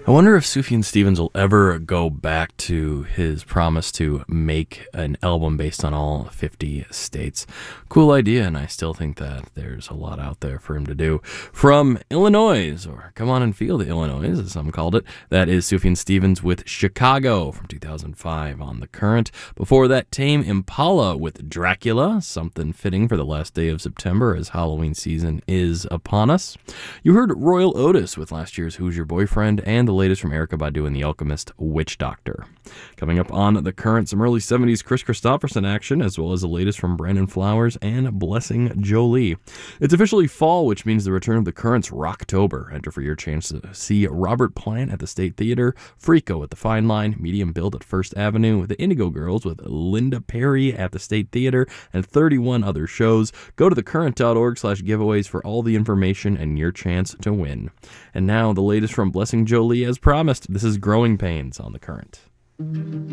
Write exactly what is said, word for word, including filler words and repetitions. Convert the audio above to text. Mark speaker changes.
Speaker 1: I wonder if Sufjan Stevens will ever go back to his promise to make an album based on all fifty states. Cool idea, and I still think that there's a lot out there for him to do. From Illinois, or Come On and Feel the Illinois, as some called it, that is Sufjan Stevens with Chicago from two thousand five on The Current. Before that, Tame Impala with Dracula, something fitting for the last day of September as Halloween season is upon us. You heard Royal Otis with last year's Who's Your Boyfriend, and the latest from Erykah Badu and The Alchemist, Witch Doctor. Coming up on The Current, some early seventies Chris Christopherson action, as well as the latest from Brandon Flowers and Blessing Jolie. It's officially fall, which means the return of The Current's Rocktober. Enter for your chance to see Robert Plant at the State Theater, Frico at the Fine Line, Medium Build at First Avenue, The Indigo Girls with Linda Perry at the State Theater, and thirty-one other shows. Go to thecurrent.org slash giveaways for all the information and your chance to win. And now, the latest from Blessing Jolie as promised. This is Growing Pains on The Current.